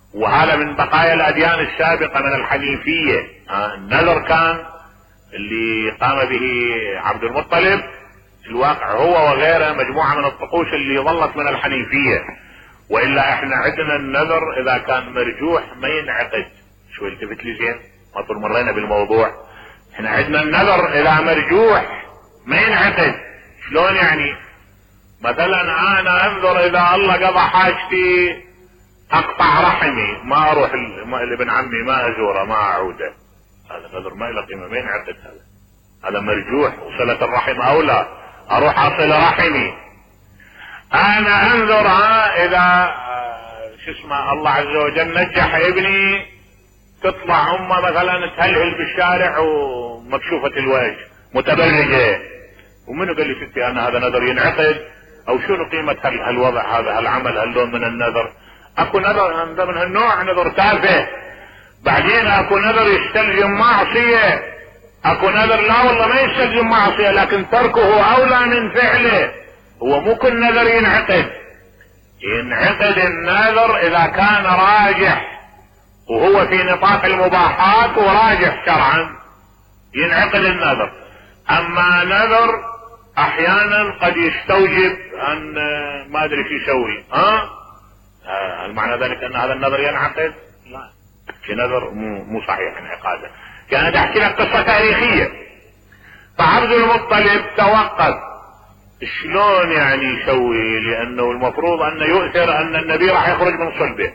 وهذا من بقايا الاديان السابقة من الحنيفية. النذر كان اللي قام به عبد المطلب في الواقع هو وغيره مجموعة من الطقوس اللي ظلت من الحنيفية، والا احنا عندنا النذر اذا كان مرجوح ما ينعقد. شو التفت لي زين، ما طول مرينا بالموضوع. احنا عندنا النذر اذا مرجوح ما ينعقد. شلون يعني؟ مثلا انا انذر اذا الله قضى حاجتي اقطع رحمي، ما اروح لابن عمي، ما ازوره، ما اعوده، هذا نذر ما له قيمه، ما ينعقد. هذا مرجوح. وصلة الرحم اولى، اروح اصل رحمي. انا انذر اذا شو اسمه الله عز وجل نجح ابني، تطلع امه مثلا تهلهل بالشارع ومكشوفة الوجه متبرجة، ومنو قال لي ستي انا هذا نذر ينعقد؟ او شنو قيمة هالوضع هذا، هالعمل، هاللون من النذر؟ اكو نذر من هالنوع نذر تافه. بعدين اكو نذر يستلزم معصية، اكو نذر لا والله ما يستلزم معصية لكن تركه اولى من فعله. هو مو كل نذر ينعقد. ينعقد النذر اذا كان راجح وهو في نطاق المباحات وراجح شرعا، ينعقد النذر. اما نذر احيانا قد يستوجب ان ما ادري شو يسوي، هل معنى ذلك ان هذا النذر ينعقد؟ لا، في نذر مو صحيح انعقاده. كانت احكي لك قصة تاريخية. فعبد المطلب توقف شلون يعني يسوي، لانه المفروض انه يؤثر ان النبي راح يخرج من صلبه.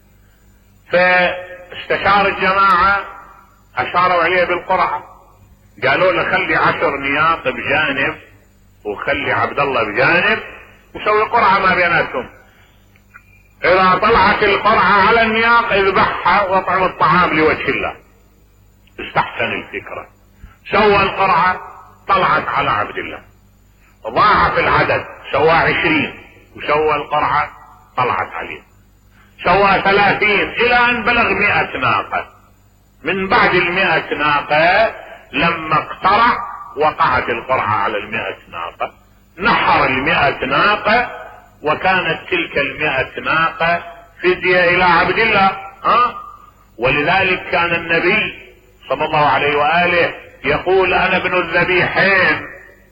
فاستشار الجماعة، اشاروا عليه بالقرعة، قالوا له خلي 10 نياق بجانب وخلي عبد الله بجانب وسوي قرعة ما بيناتهم. اذا طلعت القرعة على النياق اذبحها واطعم الطعام لوجه الله. استحسن الفكرة، سوى القرعة طلعت على عبد الله، ضاعف العدد سوى 20، وسوى القرعة طلعت عليه، سوى 30 الى ان بلغ 100 ناقة. من بعد 100 ناقة لما اقترع وقعت القرعة على 100 ناقة، نحر 100 ناقة، وكانت تلك 100 ناقة فدية الى عبد الله. ولذلك كان النبي صلى الله عليه وآله يقول انا ابن الذبيحين،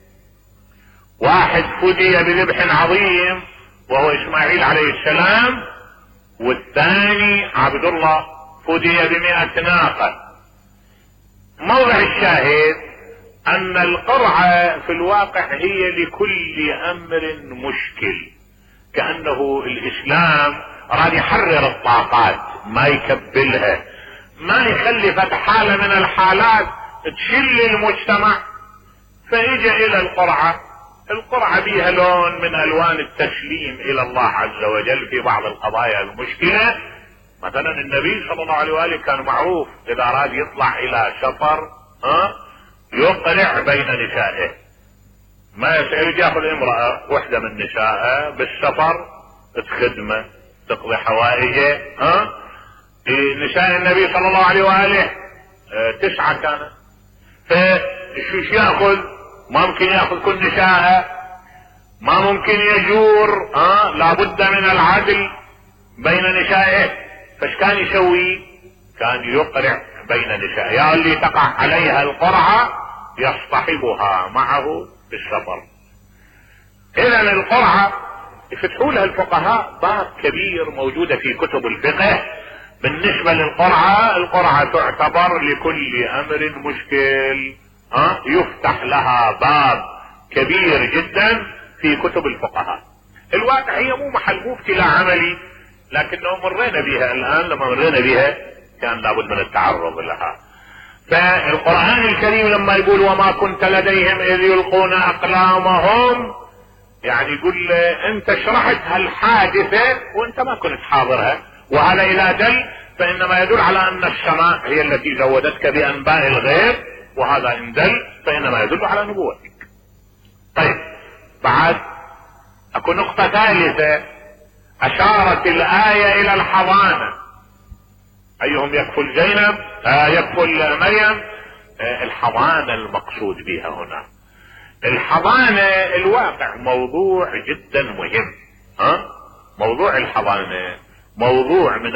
واحد فدي بذبح عظيم وهو اسماعيل عليه السلام، والثاني عبد الله فدي ب100 ناقة. موضع الشاهد ان القرعة في الواقع هي لكل امر مشكل، كأنه الاسلام راد يحرر الطاقات ما يكبلها، ما يخلي حالة من الحالات تشل المجتمع. فاجى الى القرعة بيها لون من الوان التسليم الى الله عز وجل في بعض القضايا المشكلة. مثلا النبي صلى الله عليه وآله كان معروف اذا اراد يطلع الى سفر يقرع بين نسائه، ما يسأل ياخذ امرأة واحدة من نسائه بالسفر تخدمه تقضي حوائجه. نساء النبي صلى الله عليه وآله 9 كانت، فشو ياخذ؟ ما ممكن ياخذ كل نسائه، ما ممكن يجور، لابد من العدل بين نسائه. فايش كان يسوي؟ كان يقرع بين نسائه، يا اللي تقع عليها القرعة يصطحبها معه بالسفر. اذا القرعة يفتحوا لها الفقهاء باب كبير موجودة في كتب الفقه بالنسبة للقرعة. القرعة تعتبر لكل امر مشكل، يفتح لها باب كبير جدا في كتب الفقهاء. الواقع هي مو ابتلاء عملي، لكنه مرينا بها الان. لما مرينا بها كان لابد من التعرض لها. فالقرآن الكريم لما يقول وما كنت لديهم اذ يلقون اقلامهم، يعني يقول انت شرحت هالحادثة وانت ما كنت حاضرها، وهذا اذا دل فانما يدل على ان السماء هي التي زودتك بانباء الغيب، وهذا ان دل فانما يدل على نبوتك. طيب بعد اكو نقطة ثالثة، اشارت الآية الى الحضانة. ايهم يكفل زينب يكفل مريم؟ الحضانة المقصود بها هنا. الحضانة الواقع موضوع جدا مهم. موضوع الحضانة موضوع من